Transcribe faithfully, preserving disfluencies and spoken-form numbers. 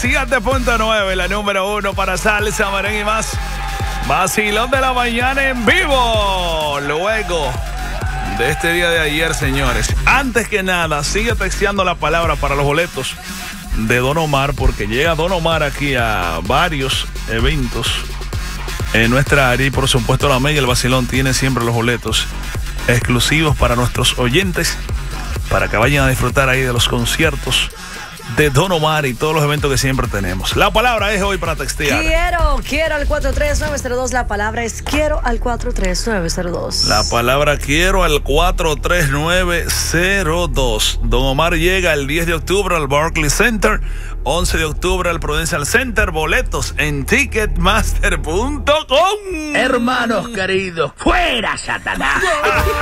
siete punto nueve, la número uno para salsa, merengue y más. Vacilón de la mañana en vivo. Luego de este día de ayer, señores. Antes que nada, sigue texteando la palabra para los boletos de Don Omar, porque llega Don Omar aquí a varios eventos en nuestra área. Y por supuesto la Mega, el Vacilón, tiene siempre los boletos exclusivos para nuestros oyentes, para que vayan a disfrutar ahí de los conciertos de Don Omar y todos los eventos que siempre tenemos. La palabra es hoy para textear. Quiero, quiero al cuatro tres nueve cero dos. La palabra es quiero al cuatro tres nueve cero dos. La palabra quiero al cuatro tres nueve cero dos. Don Omar llega el diez de octubre al Barclays Center, once de octubre al Prudential Center. Boletos en ticketmaster punto com. Hermanos queridos, fuera Satanás.